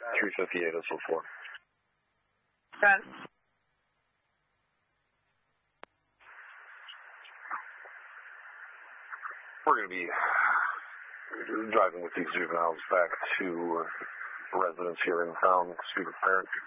358 SO4. Got it. We're going to be driving with these juveniles back to residence here in town, speak with parents.